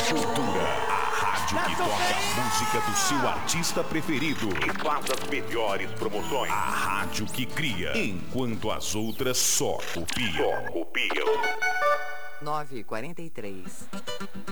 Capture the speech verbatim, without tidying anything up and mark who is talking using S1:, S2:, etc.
S1: Cultura, a rádio que toca a música do seu artista preferido e faz as melhores promoções. A rádio que cria, enquanto as outras só copiam. Só copiam.
S2: nove e quarenta e três.